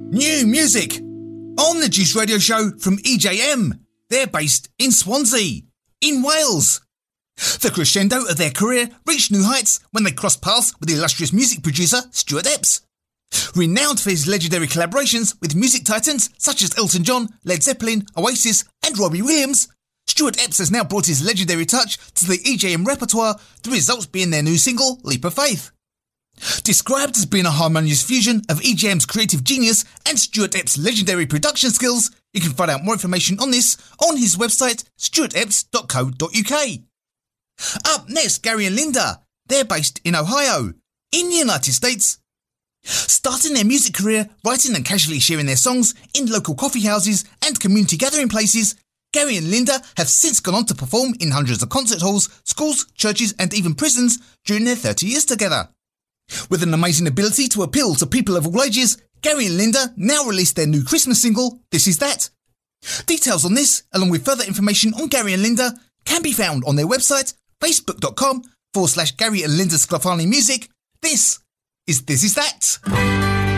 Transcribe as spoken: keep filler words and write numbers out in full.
New music on the Juice Radio Show from E J M. They're based in Swansea, in Wales. The crescendo of their career reached new heights when they crossed paths with the illustrious music producer Stuart Epps. Renowned for his legendary collaborations with music titans such as Elton John, Led Zeppelin, Oasis and Robbie Williams, Stuart Epps has now brought his legendary touch to the E J M repertoire, the results being their new single, Leap of Faith. Described as being a harmonious fusion of E J M's creative genius and Stuart Epps' legendary production skills, you can find out more information on this on his website, stuart epps dot co dot uk. Up next, Gary and Linda. They're based in Ohio, in the United States. Starting their music career, writing and casually sharing their songs in local coffee houses and community gathering places, Gary and Linda have since gone on to perform in hundreds of concert halls, schools, churches and even prisons during their thirty years together. With an amazing ability to appeal to people of all ages, Gary and Linda now released their new Christmas single, This Is That. Details on this, along with further information on Gary and Linda, can be found on their website, facebook.com forward slash Gary and Linda Sclafani Music. This is This Is That.